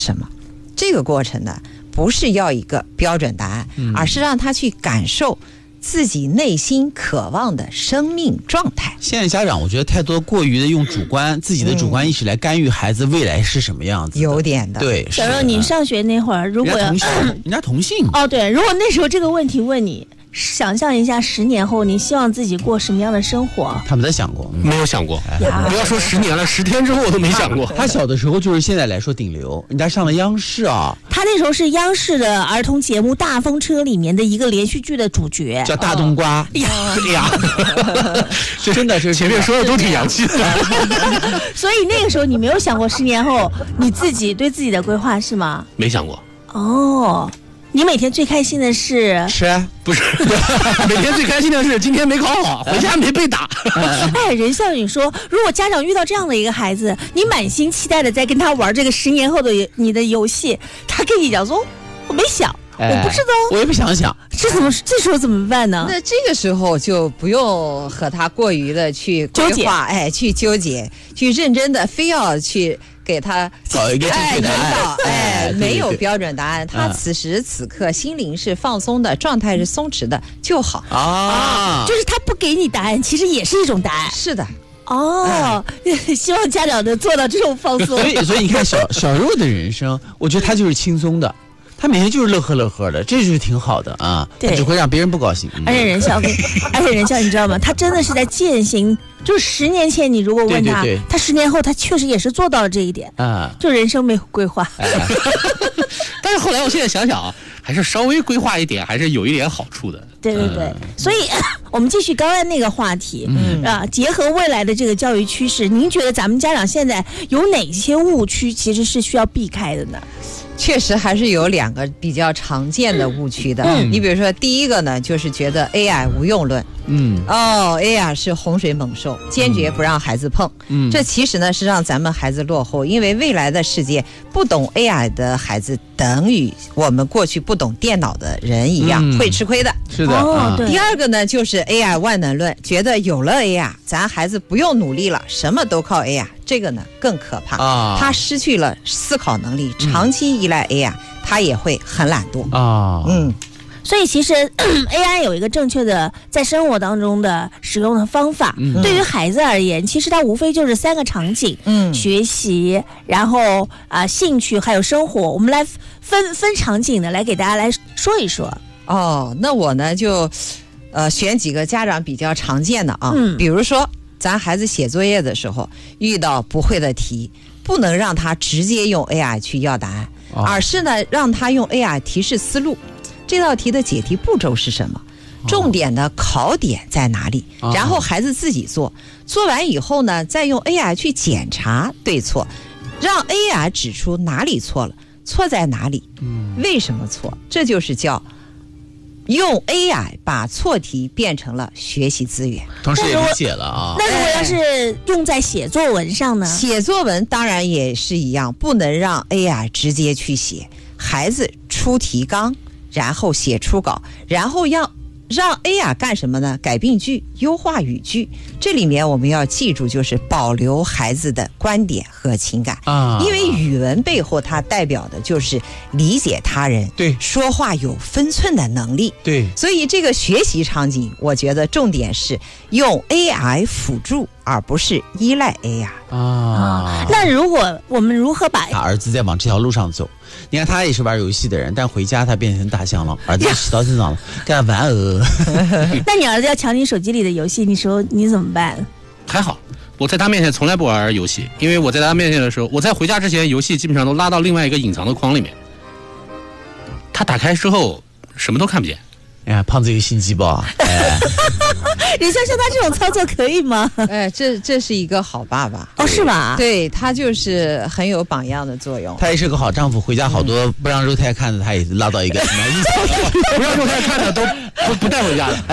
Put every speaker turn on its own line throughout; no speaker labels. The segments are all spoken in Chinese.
什么？这个过程呢，不是要一个标准答案，而是让他去感受自己内心渴望的生命状态。
现在家长我觉得太多过于的用自己的主观意识来干预孩子未来是什么样子的，
有点的。
对，
小柔，你上学那会儿，如果
人家同性
哦，对，如果那时候这个问题问你，想象一下10年后你希望自己过什么样的生活？
他们在想过，
没有想过。不要说10年了，10天之后我都没想过。
他小的时候就是现在来说顶流，人家上了央视啊。
他那时候是央视的儿童节目《大风车》里面的一个连续剧的主角，
叫大冬瓜。
哎呀，
真的是
前面说的都挺洋气的。
所以那个时候你没有想过10年后你自己对自己的规划是吗？
没想过。
哦。你每天最开心的是
吃？
不是，每天最开心的是今天没考好，回家没被打。
哎，任孝宇说，如果家长遇到这样的一个孩子，你满心期待的在跟他玩这个10年后的你的游戏，他跟你讲说我没想，我不知道，
我也不想想，
这时候怎么办呢？
那这个时候就不用和他过于的去规划，去纠结，去认真的非要去给他
找一个正确答案，
没有标准答案，他此时此刻心灵是放松的，状态是松弛的就好
啊。
就是他不给你答案，其实也是一种答案。
是的。
哦，希望家长能做到这种放松。
所以你看小肉的人生，我觉得他就是轻松的。他每天就是乐呵乐呵的，这就是挺好的啊。他只会让别人不高兴。
而且任孝，你知道吗？他真的是在践行。就是10年前你如果问他，他10年后他确实也是做到了这一点啊。就人生没有规划。
但是后来我现在想想啊，还是稍微规划一点，还是有一点好处的。
对。所以我们继续刚才那个话题，结合未来的这个教育趋势，您觉得咱们家长现在有哪些误区其实是需要避开的呢？
确实还是有2个比较常见的误区的。你比如说第一个呢，就是觉得 AI 无用论。AI 是洪水猛兽，坚决不让孩子碰。这其实呢是让咱们孩子落后，因为未来的世界不懂 AI 的孩子等于我们过去不懂电脑的人一样，会吃亏的。
是的。
第二个呢就是 AI 万能论，觉得有了 AI 咱孩子不用努力了，什么都靠 AI。这个呢更可怕，他失去了思考能力，长期依赖 AI，他也会很懒惰啊。
所以其实AI 有一个正确的在生活当中的使用的方法。对于孩子而言，其实它无非就是3个场景，学习，然后兴趣，还有生活。我们来分场景的来给大家来说一说。
那我呢就选几个家长比较常见的啊，比如说咱孩子写作业的时候遇到不会的题，不能让他直接用 AI 去要答案，而是呢让他用 AI 提示思路，这道题的解题步骤是什么，重点的考点在哪里，然后孩子自己做完以后呢，再用 AI 去检查对错，让 AI 指出哪里错了，错在哪里，为什么错，这就是叫用 AI 把错题变成了学习资源，
同时也理解了啊。
那如果要是用在写作文上呢？
写作文当然也是一样，不能让 AI 直接去写，孩子出提纲，然后写初稿，然后让 AI 干什么呢？改病句，优化语句。这里面我们要记住，就是保留孩子的观点和情感因为语文背后它代表的就是理解他人，
对，
说话有分寸的能力，
对。
所以这个学习场景，我觉得重点是用 AI 辅助，而不是依赖 AI
那如果我们如何把
他儿子在往这条路上走？你看他也是玩游戏的人，但回家他变成大象了，儿子骑到身上了，跟他玩
那你儿子要抢你手机里的游戏，你说你怎么办？
还好，我在他面前从来不玩游戏，因为我在他面前的时候，我在回家之前，游戏基本上都拉到另外一个隐藏的框里面。他打开之后，什么都看不见。
哎呀，胖子有心机吧？
任孝像他这种操作可以吗？
这是一个好爸爸
是吧？
对，他就是很有榜样的作用。
他也是个好丈夫，回家好多不让肉太看的，他也拉到一个什么
不让肉太看的都不带回家的。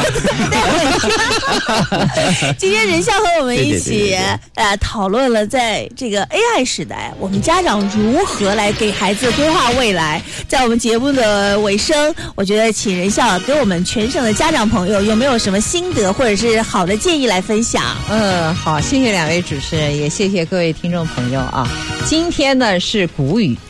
今天任孝和我们一起讨论了在这个 AI 时代，我们家长如何来给孩子规划未来。在我们节目的尾声，我觉得请任孝给我们全省的家长朋友有没有什么心得或者是好的建议来分享？
好，谢谢2位主持人，也谢谢各位听众朋友啊。今天呢是谷雨，